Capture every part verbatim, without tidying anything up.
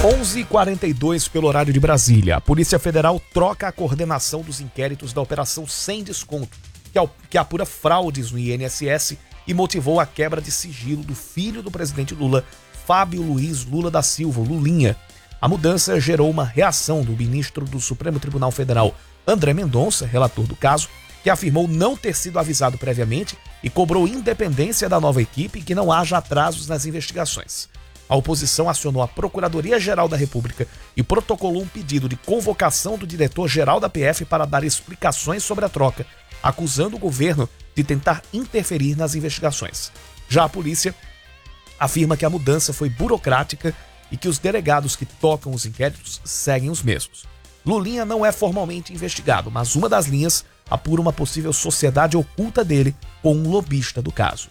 onze e quarenta e dois pelo horário de Brasília. A Polícia Federal troca a coordenação dos inquéritos da Operação Sem Desconto, que apura fraudes no I N S S e motivou a quebra de sigilo do filho do presidente Lula, Fábio Luiz Lula da Silva, Lulinha. A mudança gerou uma reação do ministro do Supremo Tribunal Federal, André Mendonça, relator do caso, que afirmou não ter sido avisado previamente e cobrou independência da nova equipe e que não haja atrasos nas investigações. A oposição acionou a Procuradoria-Geral da República e protocolou um pedido de convocação do diretor-geral da P F para dar explicações sobre a troca, acusando o governo de tentar interferir nas investigações. Já a polícia afirma que a mudança foi burocrática e que os delegados que tocam os inquéritos seguem os mesmos. Lulinha não é formalmente investigado, mas uma das linhas apura uma possível sociedade oculta dele com um lobista do caso.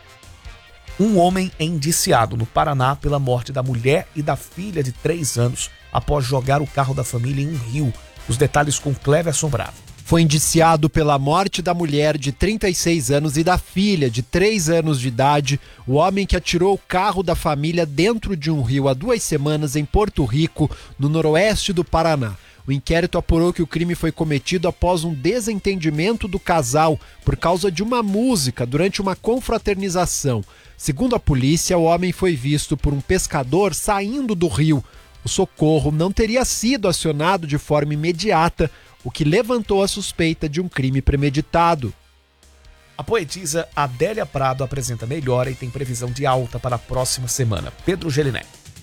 Um homem é indiciado no Paraná pela morte da mulher e da filha de três anos após jogar o carro da família em um rio. Os detalhes com Cleverson Bravo. Foi indiciado pela morte da mulher de trinta e seis anos e da filha de três anos de idade, o homem que atirou o carro da família dentro de um rio há duas semanas em Porto Rico, no noroeste do Paraná. O inquérito apurou que o crime foi cometido após um desentendimento do casal por causa de uma música durante uma confraternização. Segundo a polícia, o homem foi visto por um pescador saindo do rio. O socorro não teria sido acionado de forma imediata, o que levantou a suspeita de um crime premeditado. A poetisa Adélia Prado apresenta melhora e tem previsão de alta para a próxima semana. Pedro Geliné.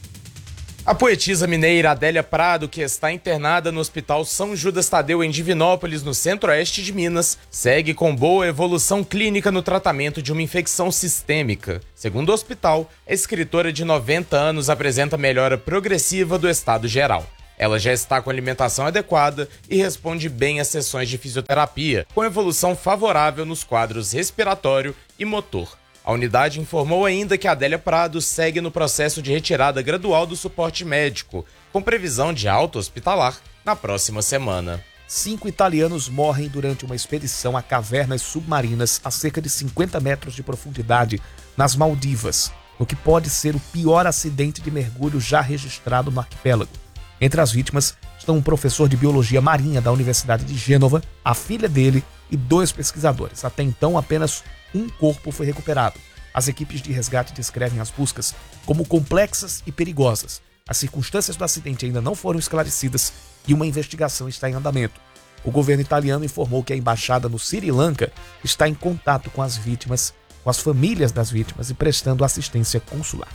A poetisa mineira Adélia Prado, que está internada no Hospital São Judas Tadeu em Divinópolis, no centro-oeste de Minas, segue com boa evolução clínica no tratamento de uma infecção sistêmica. Segundo o hospital, a escritora de noventa anos apresenta melhora progressiva do estado geral. Ela já está com alimentação adequada e responde bem às sessões de fisioterapia, com evolução favorável nos quadros respiratório e motor. A unidade informou ainda que Adélia Prado segue no processo de retirada gradual do suporte médico, com previsão de alta hospitalar na próxima semana. Cinco italianos morrem durante uma expedição a cavernas submarinas a cerca de cinquenta metros de profundidade nas Maldivas, no que pode ser o pior acidente de mergulho já registrado no arquipélago. Entre as vítimas estão um professor de biologia marinha da Universidade de Gênova, a filha dele e dois pesquisadores. Até então, apenas um corpo foi recuperado. As equipes de resgate descrevem as buscas como complexas e perigosas. As circunstâncias do acidente ainda não foram esclarecidas e uma investigação está em andamento. O governo italiano informou que a embaixada no Sri Lanka está em contato com as vítimas, com as famílias das vítimas e prestando assistência consular.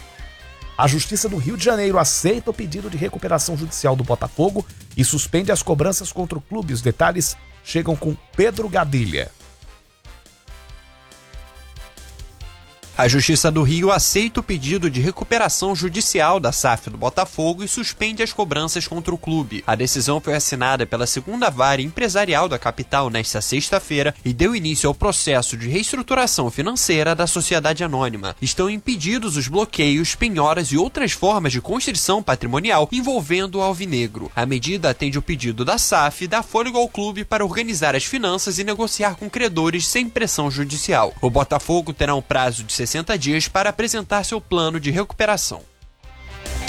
A Justiça do Rio de Janeiro aceita o pedido de recuperação judicial do Botafogo e suspende as cobranças contra o clube. Os detalhes chegam com Pedro Gadilha. A Justiça do Rio aceita o pedido de recuperação judicial da S A F do Botafogo e suspende as cobranças contra o clube. A decisão foi assinada pela segunda vara empresarial da capital nesta sexta-feira e deu início ao processo de reestruturação financeira da sociedade anônima. Estão impedidos os bloqueios, penhoras e outras formas de constrição patrimonial envolvendo o alvinegro. A medida atende o pedido da S A F e dá fôlego ao clube para organizar as finanças e negociar com credores sem pressão judicial. O Botafogo terá um prazo de sessenta dias para apresentar seu plano de recuperação.